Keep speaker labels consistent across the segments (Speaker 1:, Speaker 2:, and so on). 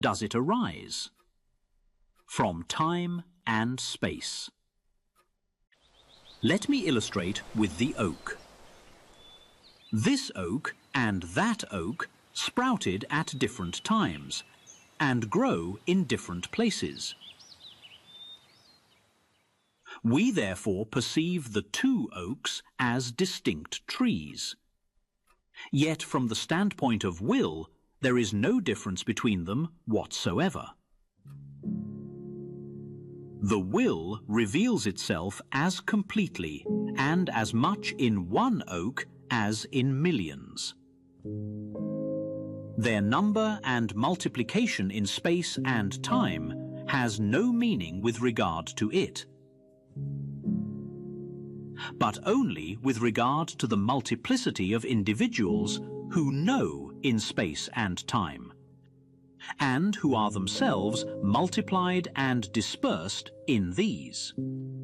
Speaker 1: does it arise? From time and space. Let me illustrate with the oak. This oak and that oak sprouted at different times and grow in different places. We therefore perceive the two oaks as distinct trees. Yet from the standpoint of will, there is no difference between them whatsoever. The will reveals itself as completely and as much in one oak as in millions. Their number and multiplication in space and time has no meaning with regard to it, but only with regard to the multiplicity of individuals who know in space and time, and who are themselves multiplied and dispersed in these.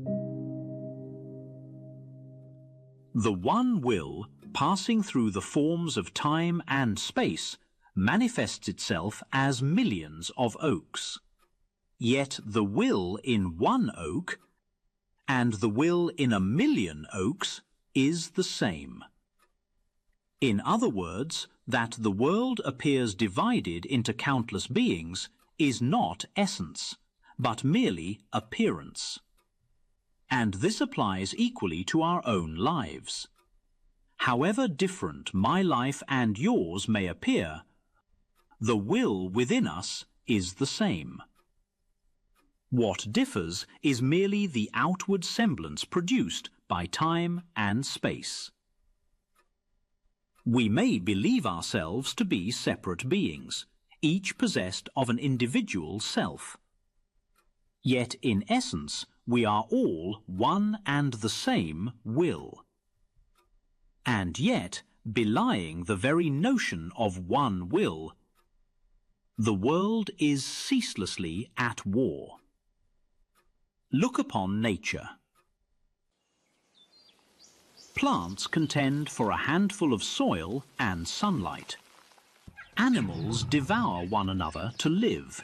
Speaker 1: The one will, passing through the forms of time and space, manifests itself as millions of oaks. Yet the will in one oak and the will in a million oaks is the same. In other words, that the world appears divided into countless beings is not essence, but merely appearance. And this applies equally to our own lives. However different my life and yours may appear, the will within us is the same. What differs is merely the outward semblance produced by time and space. We may believe ourselves to be separate beings, each possessed of an individual self. Yet in essence, we are all one and the same will. And yet, belying the very notion of one will, the world is ceaselessly at war. Look upon nature. Plants contend for a handful of soil and sunlight. Animals devour one another to live.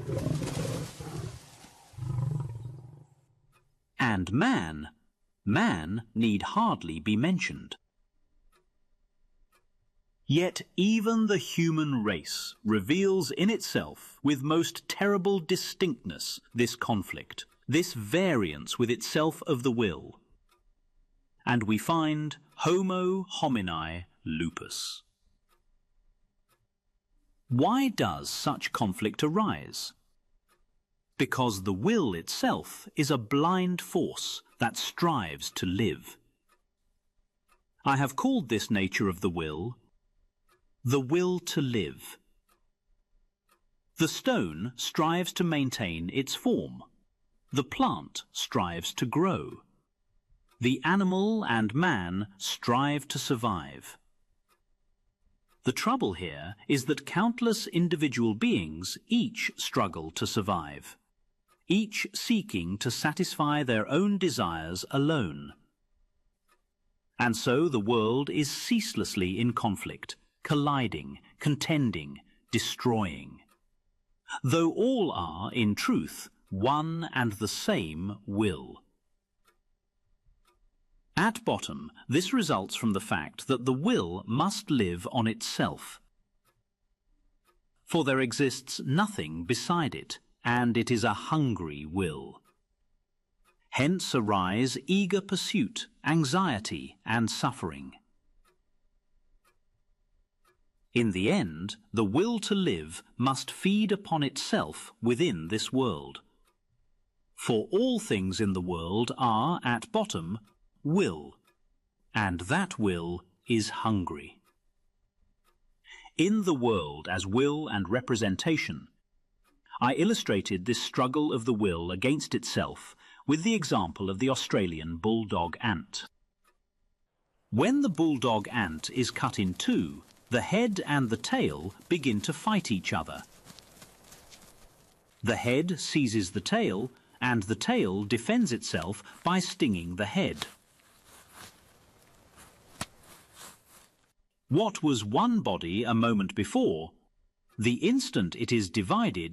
Speaker 1: And man need hardly be mentioned. Yet even the human race reveals in itself with most terrible distinctness this conflict, this variance with itself of the will. And we find Homo homini lupus. Why does such conflict arise? Because the will itself is a blind force that strives to live. I have called this nature of the will to live. The stone strives to maintain its form. The plant strives to grow. The animal and man strive to survive. The trouble here is that countless individual beings each struggle to survive, each seeking to satisfy their own desires alone. And so the world is ceaselessly in conflict, colliding, contending, destroying, though all are, in truth, one and the same will. At bottom, this results from the fact that the will must live on itself, for there exists nothing beside it, and it is a hungry will. Hence arise eager pursuit, anxiety, and suffering. In the end, the will to live must feed upon itself within this world. For all things in the world are, at bottom, will, and that will is hungry. In the world as will and representation, I illustrated this struggle of the will against itself with the example of the Australian bulldog ant. When the bulldog ant is cut in two, the head and the tail begin to fight each other. The head seizes the tail, and the tail defends itself by stinging the head. What was one body a moment before The instant it is divided,